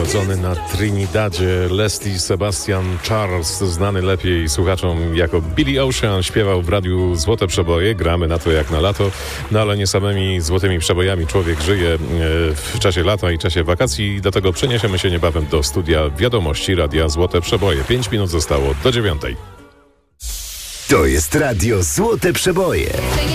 urodzony na Trinidadzie Leslie Sebastian Charles, znany lepiej słuchaczom jako Billy Ocean, śpiewał w radiu Złote Przeboje. Gramy na to jak na lato, no ale nie samymi złotymi przebojami człowiek żyje w czasie lata i czasie wakacji, dlatego przeniesiemy się niebawem do studia wiadomości Radia Złote Przeboje. 5 minut zostało do 9:00. To jest Radio Złote Przeboje.